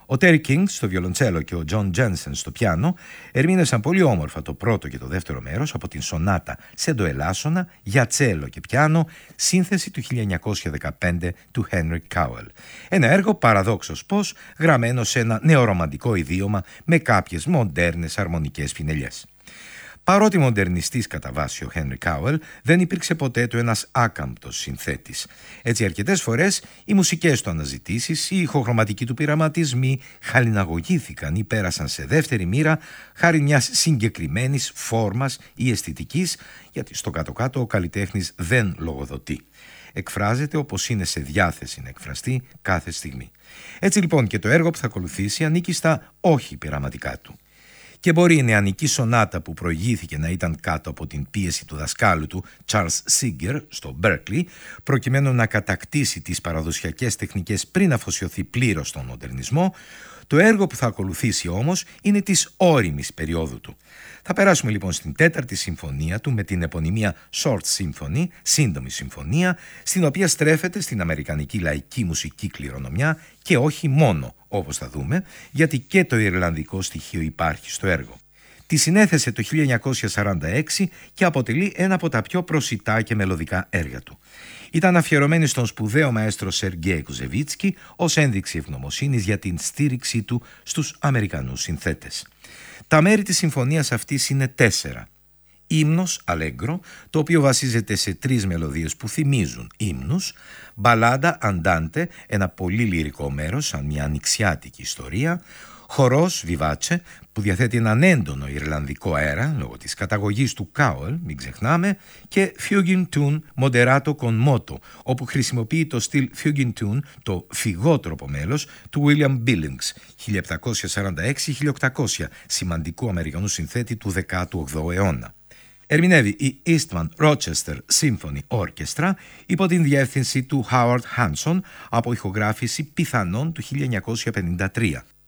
Ο Τέρι Κίνγκ στο βιολοντσέλο και ο Τζον Τζένσεν στο πιάνο ερμήνευσαν πολύ όμορφα το πρώτο και το δεύτερο μέρος από την σονάτα σε ντοελάσονα για τσέλο και πιάνο, σύνθεση του 1915 του Henry Cowell. Ένα έργο παραδόξως πως γραμμένο σε ένα νεορομαντικό ιδίωμα με κάποιες μοντέρνες αρμονικές πινελιές. Παρότι μοντερνιστής κατά βάση ο Henry Cowell, δεν υπήρξε ποτέ του ένας άκαμπτος συνθέτης. Έτσι αρκετές φορές οι μουσικές του αναζητήσεις, οι ηχοχρωματικοί του πειραματισμοί χαλιναγωγήθηκαν ή πέρασαν σε δεύτερη μοίρα χάρη μιας συγκεκριμένης φόρμας ή αισθητικής, γιατί στο κάτω-κάτω ο καλλιτέχνης δεν λογοδοτεί. Εκφράζεται όπως είναι σε διάθεση να εκφραστεί κάθε στιγμή. Έτσι λοιπόν και το έργο που θα ακολουθήσει ανήκει στα όχι πειραματικά του. Και μπορεί η νεανική σονάτα που προηγήθηκε να ήταν κάτω από την πίεση του δασκάλου του, Charles Singer, στο Berkeley, προκειμένου να κατακτήσει τις παραδοσιακές τεχνικές πριν αφοσιωθεί πλήρως στον μοντερνισμό, το έργο που θα ακολουθήσει όμως είναι της ώριμης περίοδου του. Θα περάσουμε λοιπόν στην τέταρτη συμφωνία του με την επωνυμία Short Symphony, σύντομη συμφωνία, στην οποία στρέφεται στην αμερικανική λαϊκή μουσική κληρονομιά και όχι μόνο, όπως θα δούμε, γιατί και το ιρλανδικό στοιχείο υπάρχει στο έργο. Τη συνέθεσε το 1946 και αποτελεί ένα από τα πιο προσιτά και μελωδικά έργα του. Ήταν αφιερωμένη στον σπουδαίο μαέστρο Σεργέη Κουζεβίτσκι ως ένδειξη ευγνωμοσύνης για την στήριξή του στους Αμερικανούς συνθέτες. Τα μέρη της συμφωνίας αυτής είναι 4. Ύμνος αλέγκρο, το οποίο βασίζεται σε 3 μελωδίες που θυμίζουν ύμνους, μπαλάντα αντάντε, ένα πολύ λυρικό μέρος σαν μια ανοιξιάτικη ιστορία, χορός βιβάτσε, που διαθέτει έναν έντονο ιρλανδικό αέρα λόγω της καταγωγής του Κάουελ, μην ξεχνάμε, και fuguing tune moderato con moto, όπου χρησιμοποιεί το στυλ fuguing tune, το φυγότροπο μέλος του William Billings 1746-1800, σημαντικού Αμερικανού συνθέτη του 18ου αιώνα. Ερμηνεύει η Eastman Rochester Symphony Orchestra υπό την διεύθυνση του Howard Hanson από ηχογράφηση πιθανόν του 1953.